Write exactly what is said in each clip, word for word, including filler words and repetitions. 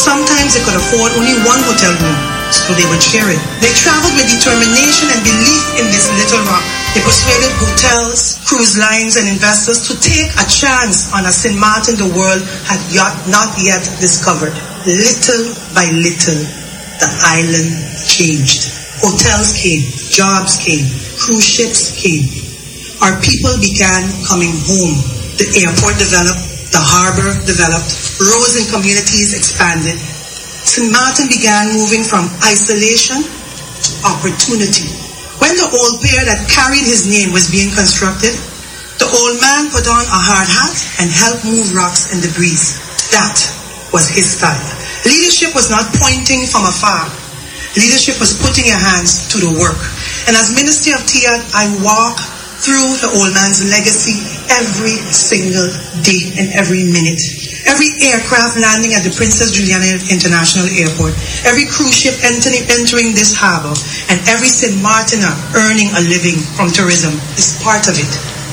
Sometimes they could afford only one hotel room, so they would share it. They traveled with determination and belief in this little rock. They persuaded hotels, cruise lines, and investors to take a chance on a Saint Martin the world had not yet discovered. Little by little, the island changed. Hotels came, jobs came, cruise ships came. Our people began coming home. The airport developed, the harbor developed, roads and communities expanded. Saint Martin began moving from isolation to opportunity. When the old pier that carried his name was being constructed, the old man put on a hard hat and helped move rocks and debris. That was his style. Leadership was not pointing from afar. Leadership was putting your hands to the work. And as Minister of T I A D, I walk through the old man's legacy every single day and every minute. Every aircraft landing at the Princess Juliana International Airport, every cruise ship entering, entering this harbor, and every Saint Martiner earning a living from tourism is part of it.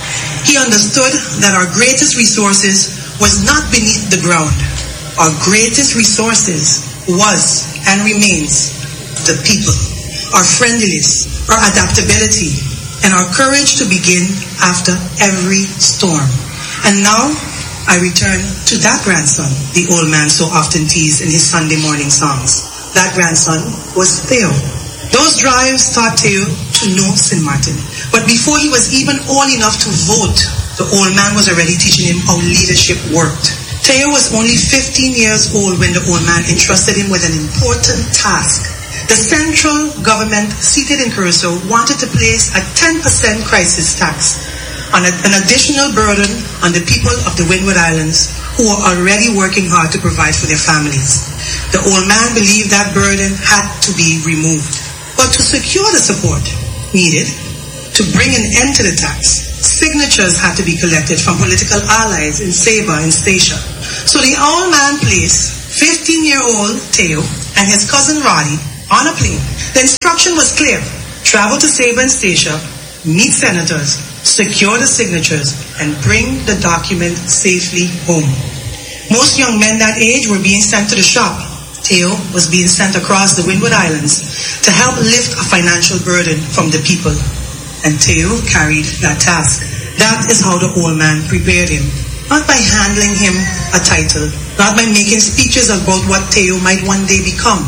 He understood that our greatest resources was not beneath the ground. Our greatest resources was and remains the people, our friendliness, our adaptability, and our courage to begin after every storm. And now, I return to that grandson the old man so often teased in his Sunday morning songs. That grandson was Theo. Those drives taught Theo to know Saint Martin. But before he was even old enough to vote, the old man was already teaching him how leadership worked. Theo was only fifteen years old when the old man entrusted him with an important task. The central government seated in Curacao wanted to place a ten percent crisis tax on a, an additional burden on the people of the Windward Islands who were already working hard to provide for their families. The old man believed that burden had to be removed. But to secure the support needed to bring an end to the tax, signatures had to be collected from political allies in Saba and Statia. So the old man placed fifteen-year-old Theo and his cousin Roddy on a plane. The instruction was clear. Travel to Saba and Statia, meet senators, secure the signatures, and bring the document safely home. Most young men that age were being sent to the shop. Theo was being sent across the Windward Islands to help lift a financial burden from the people. And Theo carried that task. That is how the old man prepared him. Not by handing him a title, not by making speeches about what Theo might one day become.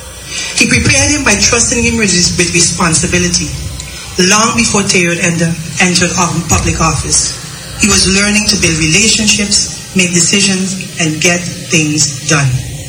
He prepared him by trusting him with responsibility. Long before Theo entered public office, he was learning to build relationships, make decisions, and get things done.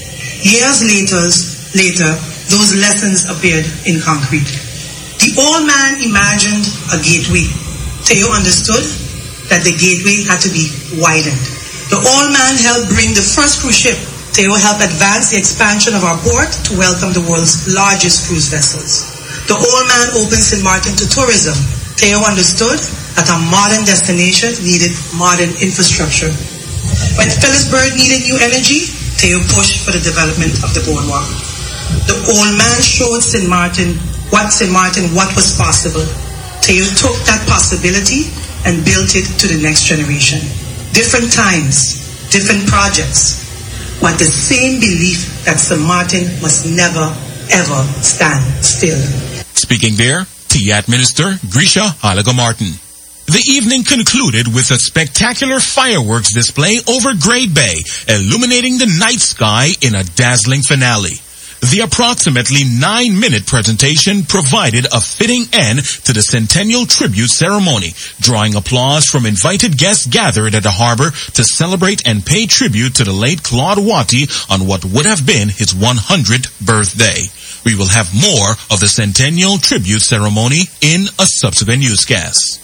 Years later, later, those lessons appeared in concrete. The old man imagined a gateway. Theo understood that the gateway had to be widened. The old man helped bring the first cruise ship. Theo helped advance the expansion of our port to welcome the world's largest cruise vessels. The old man opened Saint Martin to tourism. Theo understood that a modern destination needed modern infrastructure. When Phillipsburg needed new energy, Theo pushed for the development of the boardwalk. The old man showed Saint Martin what Saint Martin what was possible. Theo took that possibility and built it to the next generation. Different times, different projects, but the same belief that Saint Martin must never, ever stand still. Speaking there, T I A D Minister Grisha Halaga-Martin. The evening concluded with a spectacular fireworks display over Great Bay, illuminating the night sky in a dazzling finale. The approximately nine-minute presentation provided a fitting end to the Centennial Tribute Ceremony, drawing applause from invited guests gathered at the harbor to celebrate and pay tribute to the late Claude Watty on what would have been his one hundredth birthday. We will have more of the Centennial Tribute Ceremony in a subsequent newscast.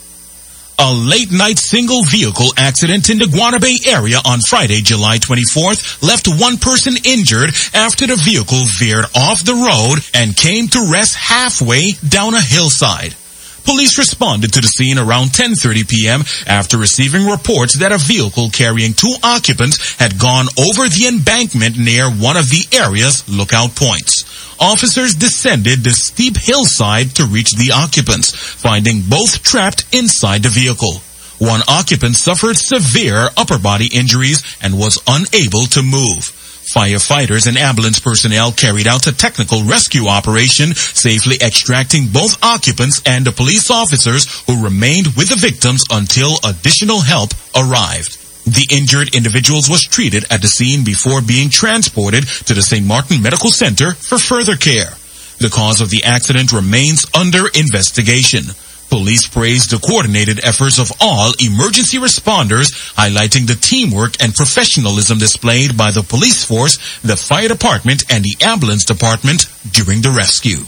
A late-night single-vehicle accident in the Guanabay area on Friday, July twenty-fourth, left one person injured after the vehicle veered off the road and came to rest halfway down a hillside. Police responded to the scene around ten thirty p.m. after receiving reports that a vehicle carrying two occupants had gone over the embankment near one of the area's lookout points. Officers descended the steep hillside to reach the occupants, finding both trapped inside the vehicle. One occupant suffered severe upper body injuries and was unable to move. Firefighters and ambulance personnel carried out a technical rescue operation, safely extracting both occupants and the police officers who remained with the victims until additional help arrived. The injured individuals was treated at the scene before being transported to the Saint Martin Medical Center for further care. The cause of the accident remains under investigation. Police praised the coordinated efforts of all emergency responders, highlighting the teamwork and professionalism displayed by the police force, the fire department, and the ambulance department during the rescue.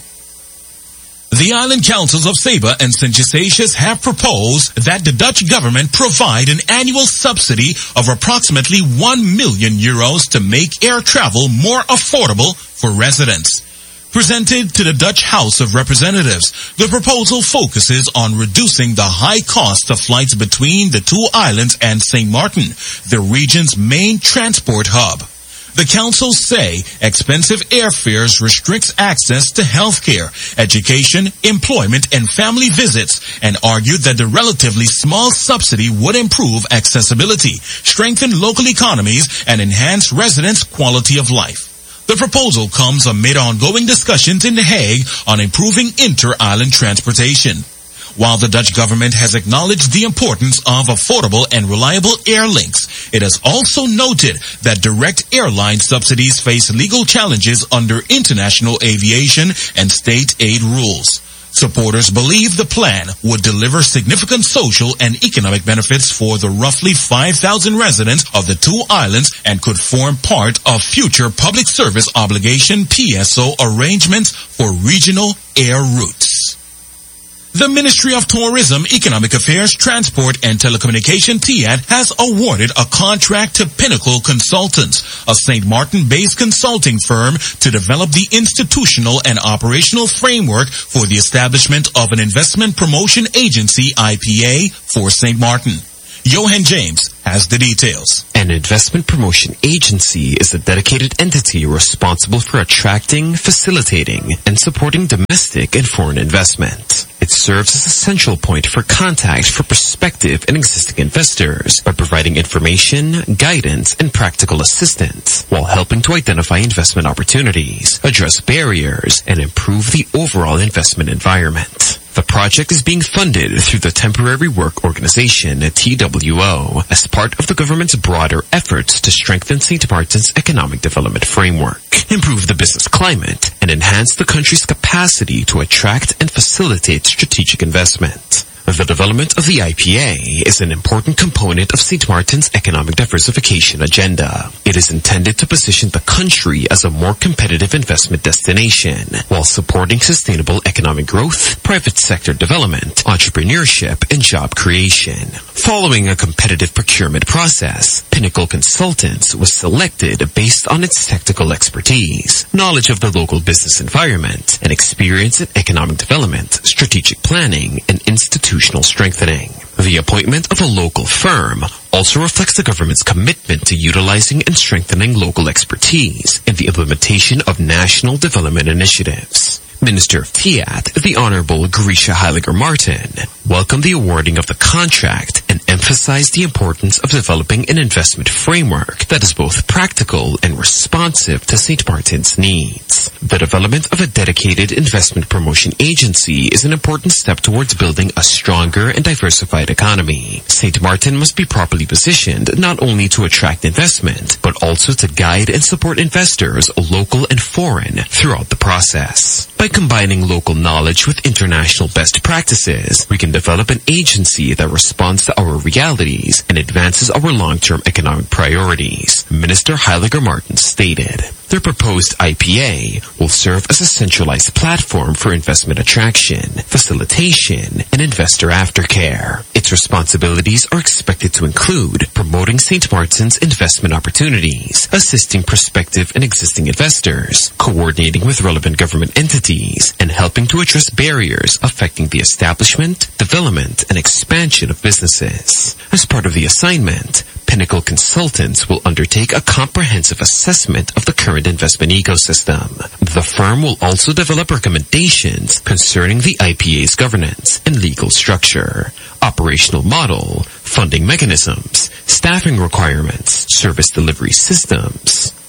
The island councils of Saba and Saint Eustatius have proposed that the Dutch government provide an annual subsidy of approximately one million euros to make air travel more affordable for residents. Presented to the Dutch House of Representatives, the proposal focuses on reducing the high cost of flights between the two islands and Saint Martin, the region's main transport hub. The councils say expensive airfares restricts access to healthcare, education, employment, and family visits, and argued that the relatively small subsidy would improve accessibility, strengthen local economies, and enhance residents' quality of life. The proposal comes amid ongoing discussions in The Hague on improving inter-island transportation. While the Dutch government has acknowledged the importance of affordable and reliable air links, it has also noted that direct airline subsidies face legal challenges under international aviation and state aid rules. Supporters believe the plan would deliver significant social and economic benefits for the roughly five thousand residents of the two islands and could form part of future public service obligation P S O arrangements for regional air routes. The Ministry of Tourism, Economic Affairs, Transport, and Telecommunication, T I A T, has awarded a contract to Pinnacle Consultants, a Saint Martin-based consulting firm, to develop the institutional and operational framework for the establishment of an investment promotion agency, I P A, for Saint Martin. Johan James has the details. An investment promotion agency is a dedicated entity responsible for attracting, facilitating, and supporting domestic and foreign investment. It serves as a central point for contact for prospective and existing investors by providing information, guidance, and practical assistance while helping to identify investment opportunities, address barriers, and improve the overall investment environment. The project is being funded through the Temporary Work Organization, T W O, as part of the government's broader efforts to strengthen Saint Martin's economic development framework, improve the business climate, and enhance the country's capacity to attract and facilitate strategic investment. The development of the I P A is an important component of Saint Martin's economic diversification agenda. It is intended to position the country as a more competitive investment destination while supporting sustainable economic growth, private sector development, entrepreneurship, and job creation. Following a competitive procurement process, Pinnacle Consultants was selected based on its technical expertise, knowledge of the local business environment, and experience in economic development, strategic planning, and institutional strengthening. The appointment of a local firm also reflects the government's commitment to utilizing and strengthening local expertise in the implementation of national development initiatives. Minister of T I A T, the Honorable Grisha Heiliger Martin, welcomed the awarding of the contract and emphasized the importance of developing an investment framework that is both practical and responsive to Saint Martin's needs. The development of a dedicated investment promotion agency is an important step towards building a stronger and diversified economy. Saint Martin must be properly positioned not only to attract investment, but also to guide and support investors, local and foreign, throughout the process. By combining local knowledge with international best practices, we can develop an agency that responds to our realities and advances our long-term economic priorities, Minister Heiliger Martin stated. Their proposed I P A will serve as a centralized platform for investment attraction, facilitation, and investor aftercare. Its responsibilities are expected to include promoting Saint Martin's investment opportunities, assisting prospective and existing investors, coordinating with relevant government entities, and helping to address barriers affecting the establishment, development, and expansion of businesses. As part of the assignment, Pinnacle Consultants will undertake a comprehensive assessment of the current investment ecosystem. The firm will also develop recommendations concerning the I P A's governance and legal structure, operational model, funding mechanisms, staffing requirements, service delivery systems,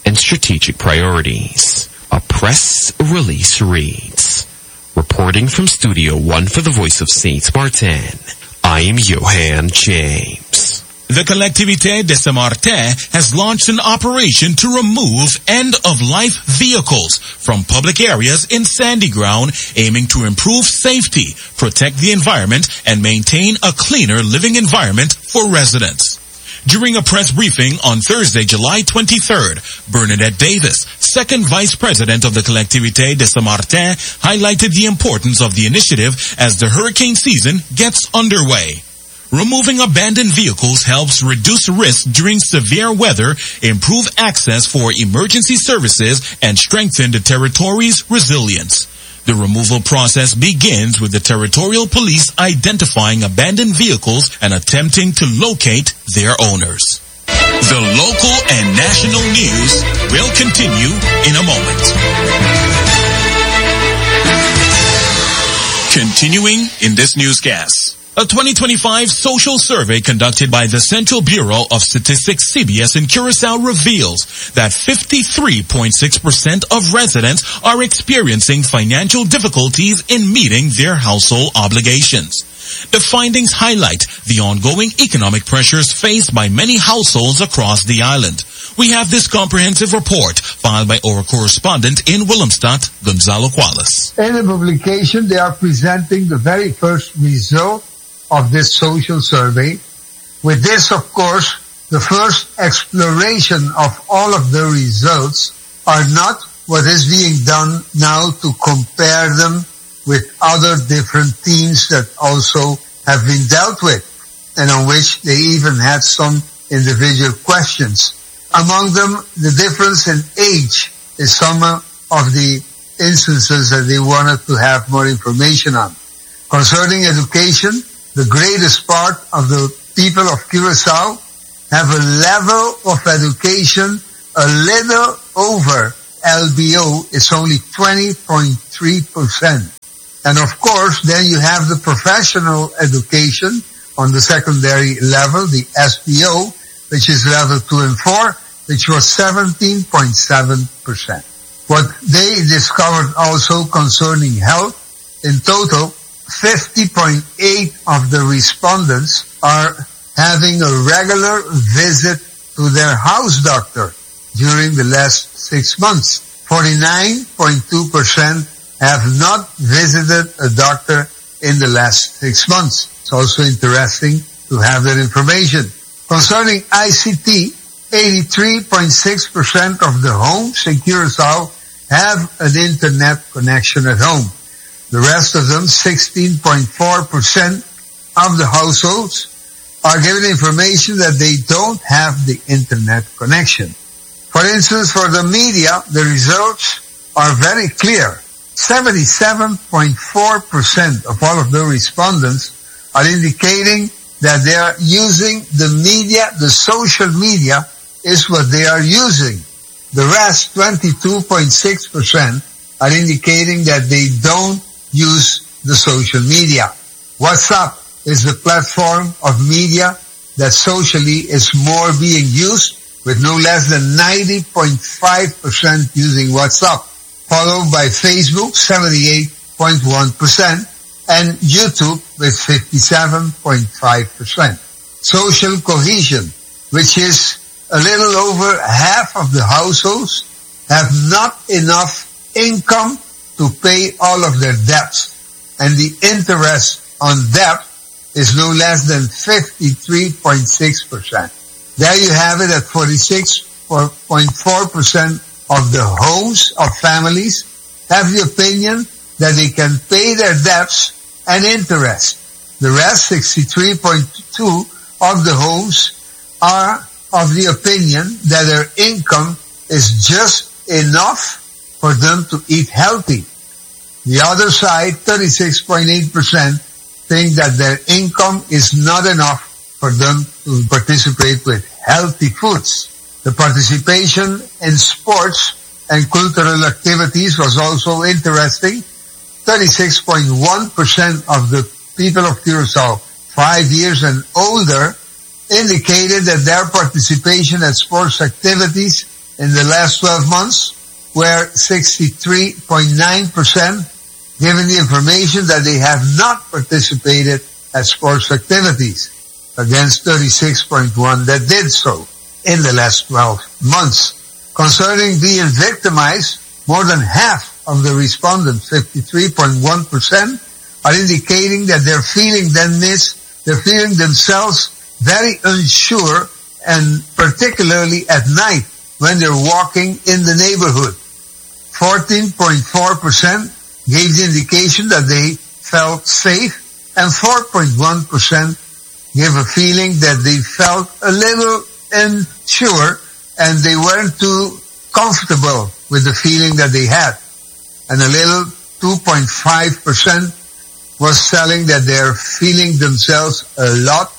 and strategic priorities. A press release reads, reporting from Studio One for the Voice of Saint Martin, I am Johan James. The Collectivité de Saint-Martin has launched an operation to remove end-of-life vehicles from public areas in Sandy Ground, aiming to improve safety, protect the environment, and maintain a cleaner living environment for residents. During a press briefing on Thursday, July twenty-third, Bernadette Davis, second vice president of the Collectivité de Saint-Martin, highlighted the importance of the initiative as the hurricane season gets underway. Removing abandoned vehicles helps reduce risk during severe weather, improve access for emergency services, and strengthen the territory's resilience. The removal process begins with the territorial police identifying abandoned vehicles and attempting to locate their owners. The local and national news will continue in a moment. Continuing in this newscast. A twenty twenty-five social survey conducted by the Central Bureau of Statistics C B S in Curacao reveals that fifty-three point six percent of residents are experiencing financial difficulties in meeting their household obligations. The findings highlight the ongoing economic pressures faced by many households across the island. We have this comprehensive report filed by our correspondent in Willemstad, Gonzalo Qualis. In the publication, they are presenting the very first result of this social survey. With this, of course, the first exploration of all of the results are not what is being done now to compare them with other different themes that also have been dealt with, and on which they even had some individual questions. Among them, the difference in age is some of the instances that they wanted to have more information on. Concerning education, the greatest part of the people of Curacao have a level of education a little over L B O. It's only twenty point three percent. And of course, then you have the professional education on the secondary level, the S P O, which is level two and four, which was seventeen point seven percent. What they discovered also concerning health, in total, fifty point eight of the respondents are having a regular visit to their house doctor during the last six months. forty-nine point two percent have not visited a doctor in the last six months. It's also interesting to have that information. Concerning I C T, eighty-three point six percent of the homes in Curacao have an internet connection at home. The rest of them, sixteen point four percent of the households, are given information that they don't have the internet connection. For instance, for the media, the results are very clear. seventy-seven point four percent of all of the respondents are indicating that they are using the media, the social media is what they are using. The rest, twenty-two point six percent, are indicating that they don't use the social media. WhatsApp is the platform of media that socially is more being used, with no less than ninety point five percent using WhatsApp, followed by Facebook, seventy-eight point one percent, and YouTube with fifty-seven point five percent. Social cohesion, which is a little over half of the households, have not enough income to pay all of their debts, and the interest on debt is no less than fifty-three point six percent. There you have it at forty-six point four percent of the homes of families have the opinion that they can pay their debts and interest. The rest, sixty-three point two of the homes, are of the opinion that their income is just enough for them to eat healthy. The other side, thirty-six point eight percent, think that their income is not enough for them to participate with healthy foods. The participation in sports and cultural activities was also interesting. thirty-six point one percent of the people of Curacao, five years and older, indicated that their participation at sports activities in the last twelve months, where sixty-three point nine percent given the information that they have not participated at sports activities, against thirty-six point one that did so in the last twelve months. Concerning being victimized, more than half of the respondents, fifty-three point one percent, are indicating that they're feeling them miss, they're feeling themselves very unsure, and particularly at night when they're walking in the neighborhood. fourteen point four percent gave the indication that they felt safe, and four point one percent gave a feeling that they felt a little unsure and they weren't too comfortable with the feeling that they had. And a little two point five percent was telling that they're feeling themselves a lot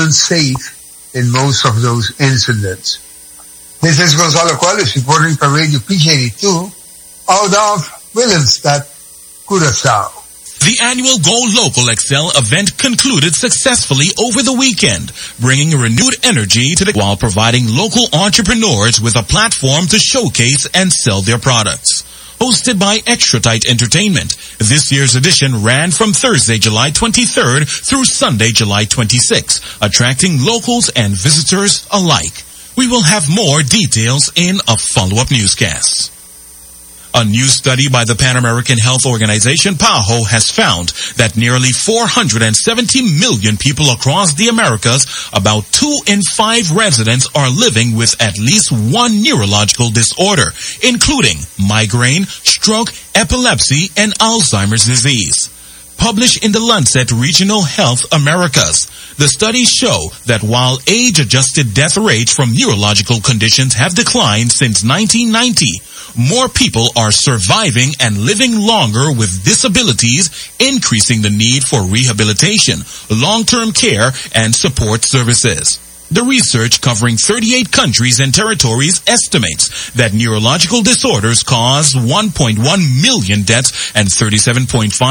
unsafe in most of those incidents. This is Gonzalo Cuales reporting for Radio P G eighty-two out of Willemstad, Curaçao. The annual Go Local Excel event concluded successfully over the weekend, bringing renewed energy to the while providing local entrepreneurs with a platform to showcase and sell their products. Hosted by Extra Tight Entertainment, this year's edition ran from Thursday, July twenty-third through Sunday, July twenty-sixth, attracting locals and visitors alike. We will have more details in a follow-up newscast. A new study by the Pan American Health Organization, PAHO, has found that nearly four hundred seventy million people across the Americas, about two in five residents, are living with at least one neurological disorder, including migraine, stroke, epilepsy, and Alzheimer's disease. Published in the Lancet Regional Health Americas, the studies show that while age-adjusted death rates from neurological conditions have declined since nineteen ninety, more people are surviving and living longer with disabilities, increasing the need for rehabilitation, long-term care, and support services. The research, covering thirty-eight countries and territories, estimates that neurological disorders cause one point one million deaths and thirty-seven point five